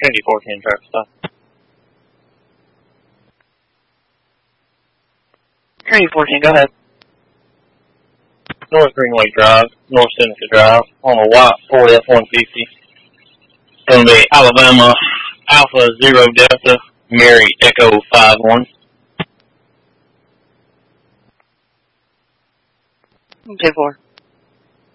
Trinity 410 traffic stop. Trinity 410, go ahead. North Greenway Drive, North Seneca Drive, on a white Ford F-150. It's going to be Alabama Alpha Zero Delta, Mary Echo 51. Okay, 4.